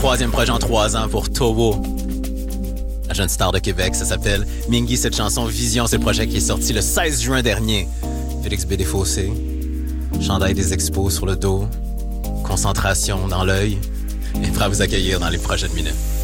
troisième projet en 3 ans pour Tobo. La jeune star de Québec, ça s'appelle Mingy. Cette chanson Vision, c'est le projet qui est sorti le 16 juin dernier. Félix B. Desfossés, chandail des expos sur le dos, concentration dans l'œil, et prêt à vous accueillir dans les prochaines minutes.